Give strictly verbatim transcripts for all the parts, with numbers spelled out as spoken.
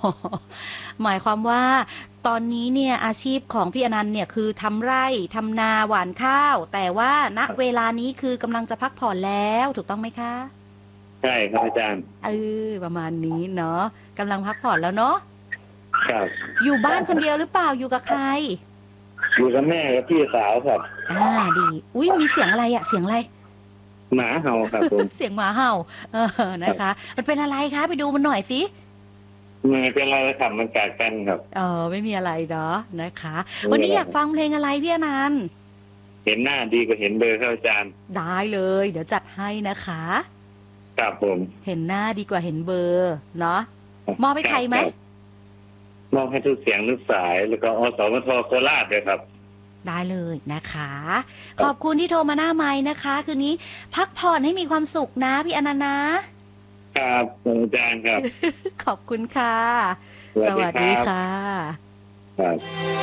หมายความว่าตอนนี้เนี่ยอาชีพของพี่อนันต์เนี่ยคือทำไร่ทำนาหว่านข้าวแต่ว่าณเวลานี้คือกำลังจะพักผ่อนแล้วถูกต้องไหมคะใช่ครับอาจารย์เออประมาณนี้เนาะกำลังพักผ่อนแล้วเนาะครับอยู่บ้านคนเดียวหรือเปล่าอยู่กับใครอยู่กับแม่กับพี่สาวครับอ่าดีอุ้ยมีเสียงอะไรอะเสียงอะไรหมาเห่าครับผมเสียงหมาเห่าเออนะคะมันเป็นอะไรคะไปดูมันหน่อยสิไม่เป็นไรครับมันกัดกันครับเออไม่มีอะไรเนาะนะคะวันนี้อยากฟังเพลงอะไรพี่อนันต์เห็นหน้าดีกว่าเห็นเบอร์ครับอาจารย์ได้เลยเดี๋ยวจัดให้นะคะครับผมเห็นหน้าดีกว่าเห็นเบอร์เนาะมอบให้ใครไหมมอบให้ทุกเสียงทุกสายแล้วก็อสมทโคราชเลยครับได้เลยนะคะขอบคุณที่โทรมาหน้าไม้นะคะคืนนี้พักผ่อนให้มีความสุขนะพี่อนันต์นะครับอาจารย์ครับขอบคุณค่ะสวัสดีค่ะครับ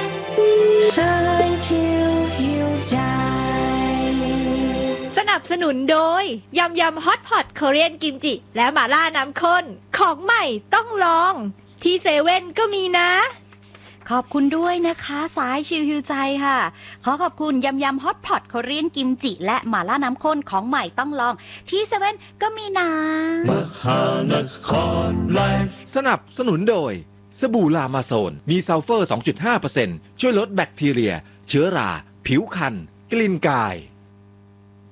สนับสนุนโดยยำยำฮอตพอตเกาหลีกิมจิและหม่าล่าน้ำข้นของใหม่ต้องลองที่เซเว่นก็มีนะขอบคุณด้วยนะคะสายชิวฮิวใจค่ะขอขอบคุณยำยำฮอตพอตเกาหลีกิมจิและหม่าล่าน้ำข้นของใหม่ต้องลองที่เซเว่นก็มีนะสนับสนุนโดยสบู่ลามาโซนมีซัลเฟอร์ สองจุดห้าเปอร์เซ็นต์ ช่วยลดแบคทีเรียเชื้อราผิวคันกลิ่นกาย